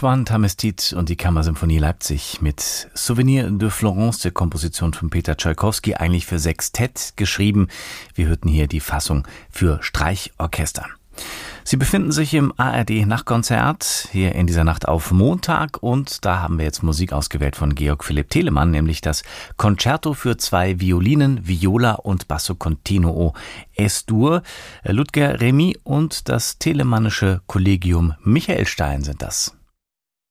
Antoine Tamestit und die Kammersymphonie Leipzig mit Souvenir de Florence, der Komposition von Peter Tschaikowski, eigentlich für Sextett geschrieben. Wir hörten hier die Fassung für Streichorchester. Sie befinden sich im ARD Nachtkonzert hier in dieser Nacht auf Montag und da haben wir jetzt Musik ausgewählt von Georg Philipp Telemann, nämlich das Concerto für 2 Violinen, Viola und Basso Continuo S-Dur. Ludger Remy und das telemannische Kollegium Michaelstein sind das.